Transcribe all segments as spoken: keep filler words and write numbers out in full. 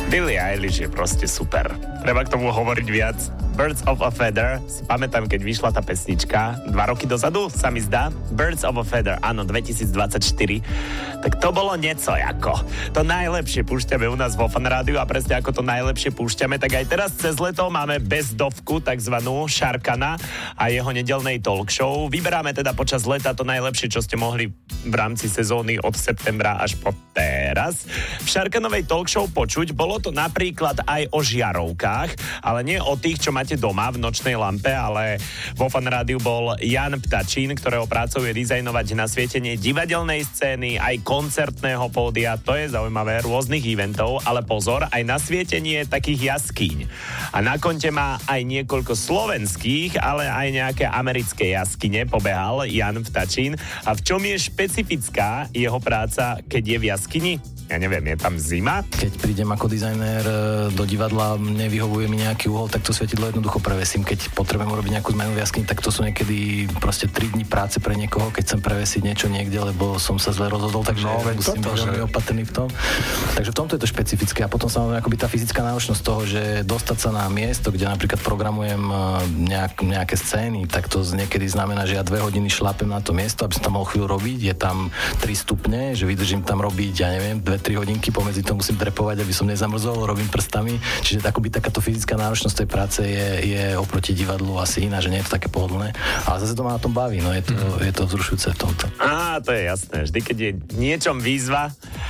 Billie Eilish je proste super. Treba k tomu hovoriť viac. Birds of a Feather, si pamätám, keď vyšla tá pesnička, dva roky dozadu, sa mi zdá. Birds of a Feather, áno, dvetisícdvadsaťštyri. Tak to bolo nieco ako. To najlepšie púšťame u nás vo Fan Rádiu a presne ako to najlepšie púšťame, tak aj teraz cez leto máme bezdovku, takzvanú Šarkana a jeho nedelnej talk show. Vyberáme teda počas leta to najlepšie, čo ste mohli v rámci sezóny od septembra až po teraz. V Šarkanovej talk show počuť, bolo to napríklad aj o žiarovkách, ale nie o tých, čo máte doma v nočnej lampe, ale vo Fan Rádiu bol Jan Ptačín, ktorého prácou je dizajnovať nasvietenie divadelnej scény, aj koncertného pódia, to je zaujímavé, rôznych eventov, ale pozor, aj nasvietenie takých jaskýň. A na konte má aj niekoľko slovenských, ale aj nejaké americké jaskyne, pobehal Jan Ptačín. A v čom je špecifická jeho práca, keď je v jaskyni? Ja neviem, je tam zima? Keď prídem ako dizajnér do divadla, nevyhovuje mi nejaký uhol, tak to svietidlo jednoducho prevesím. Keď potrebujem urobiť nejakú zmenu v jaskyni, tak to sú niekedy proste tri dni práce pre niekoho, keď chcem prevesiť niečo niekde, lebo som sa zle rozhodol, takže no, musím byť veľmi opatrný v tom. Takže v tomto je to špecifické a potom samozrejme akoby tá fyzická náročnosť toho, že dostať sa na miesto, kde napríklad programujem nejak, nejaké scény, tak to niekedy znamená, že ja dve hodiny šlapem na to miesto, aby som tam mohol chvíľu robiť. Je tam tri stupne, že vydržím tam robiť, ja neviem, dve tri hodinky, pomedzi to musím trepovať, aby som nezamrzol, robím prstami. Čiže akoby takáto fyzická náročnosť tej práce je, je oproti divadlu asi iná, že nie je to také pohodlné. Ale zase to ma na tom baví, no je to, mm. je to vzrušujúce v tomto. Á, to je jasné. Vždy, keď je niečom výzva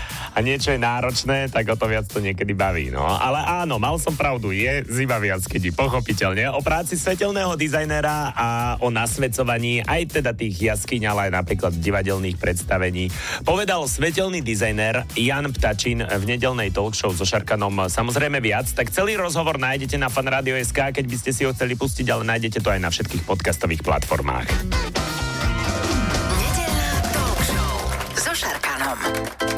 a niečo je náročné, tak o to viac to niekedy baví, no. Ale áno, mal som pravdu, je zima v jaskyni, pochopiteľne. O práci svetelného dizajnera a o nasvedcovaní aj teda tých jaskyň, ale aj napríklad divadelných predstavení povedal svetelný dizajner Jan Ptačín v nedelnej talk show so Šarkanom samozrejme viac. Tak celý rozhovor nájdete na fanradio bodka es ká, keď by ste si ho chceli pustiť, ale nájdete to aj na všetkých podcastových platformách. Nedeľná talk show so Šarkanom.